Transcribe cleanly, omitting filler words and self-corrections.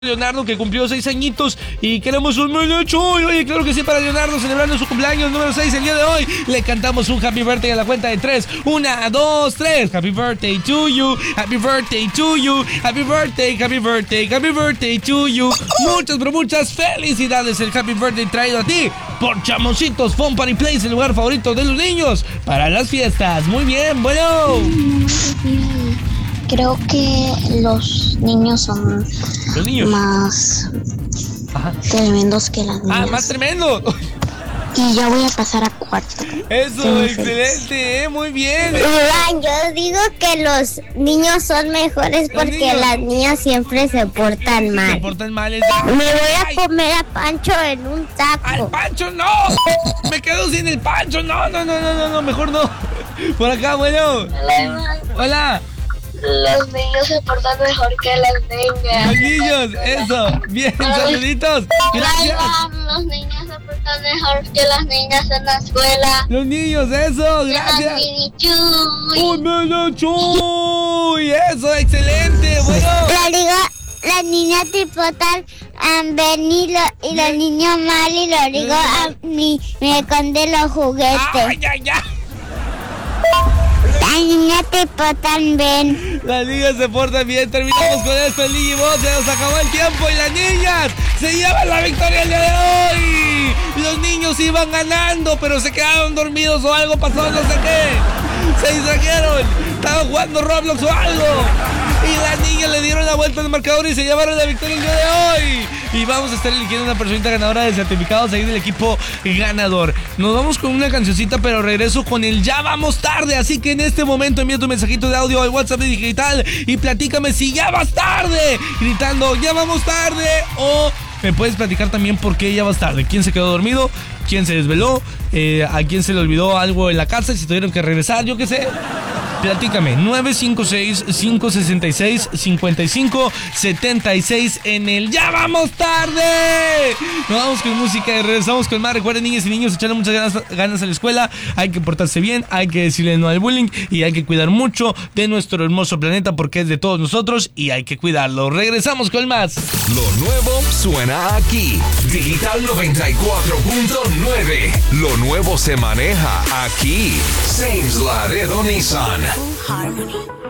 Leonardo, que cumplió 6 añitos y queremos un mucho. Oye, claro que sí, para Leonardo, celebrando su cumpleaños número 6 el día de hoy. Le cantamos un happy birthday a la cuenta de 3. 1, 2, 3. Happy birthday to you. Happy birthday to you. Happy birthday, happy birthday, happy birthday to you. Muchas, pero muchas felicidades. El happy birthday traído a ti por Chamoncitos Fun Party Place, el lugar favorito de los niños para las fiestas. Muy bien, bueno. Creo que los niños son más tremendos que las niñas. Más tremendo. Y ya voy a pasar a cuarto. Eso, excelente, muy bien. Yo digo que los niños son mejores porque las niñas siempre se portan mal. Se portan mal. Me voy a comer a Pancho en un taco. ¡Al Pancho no! Me quedo sin el Pancho. No, mejor no. Por acá, bueno. Hola. Los niños se portan mejor que las niñas. Los niños, eso. Bien, saluditos. Gracias. Los niños se portan mejor que las niñas en la escuela. Los niños, eso, gracias. ¡Uy, eso, excelente! Bueno. Las niñas te portan bien y los niños mal y los digo a mí me esconden los juguetes. ¡Ay! Las niñas te portan bien. Las niñas se portan bien. Terminamos con esto, el Digimon. Se nos acabó el tiempo y las niñas se llevan la victoria el día de hoy. Los niños iban ganando, pero se quedaron dormidos o algo pasó, no sé qué. Se distrajeron. Estaban jugando Roblox o algo. Y las niñas le dieron la vuelta al marcador y se llevaron la victoria el día de hoy. Y vamos a estar eligiendo una personita ganadora de certificados ahí del equipo ganador. Nos vamos con una cancioncita, pero regreso con el Ya Vamos Tarde. Así que en este momento envía tu mensajito de audio al WhatsApp de Digital y platícame si ya vas tarde, gritando Ya Vamos Tarde, o me puedes platicar también por qué ya vas tarde. ¿Quién se quedó dormido? ¿Quién se desveló? ¿A quién se le olvidó algo en la casa? Si tuvieron que regresar, yo qué sé. Platícame, 956-566-5576 en el Ya Vamos Tarde. Nos vamos con música y regresamos con más. Recuerden, niñas y niños, echarle muchas ganas a la escuela. Hay que portarse bien, hay que decirle no al bullying y hay que cuidar mucho de nuestro hermoso planeta porque es de todos nosotros y hay que cuidarlo. Regresamos con más. Lo nuevo suena aquí. Digital 94.9. Lo nuevo se maneja aquí. Sames Laredo Nissan. Harmony.